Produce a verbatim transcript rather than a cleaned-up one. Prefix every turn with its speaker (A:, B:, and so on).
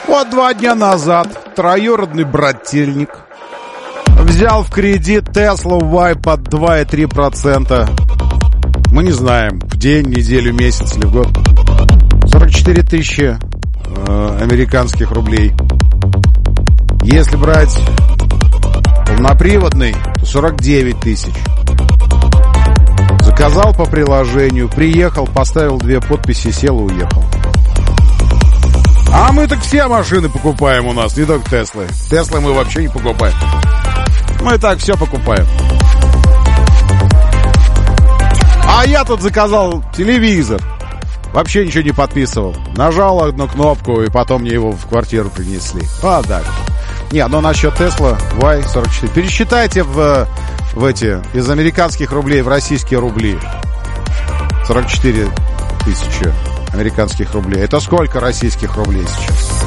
A: Вот два дня назад троюродный брательник взял в кредит Tesla Y под два и три десятых процента. Мы не знаем, в день, неделю, месяц или в год. сорок четыре тысячи э, американских рублей. Если брать полноприводный, то сорок девять тысяч. Заказал по приложению, приехал, поставил две подписи, сел и уехал. А мы так все машины покупаем у нас, не только Теслы. Теслы мы вообще не покупаем. Мы так все покупаем. А я тут заказал телевизор. Вообще ничего не подписывал. Нажал одну кнопку, и потом мне его в квартиру принесли. А, да. Не, но насчет Tesla Y сорок четыре. Пересчитайте в, в эти, из американских рублей в российские рубли. сорок четыре тысячи американских рублей. Это сколько российских рублей сейчас?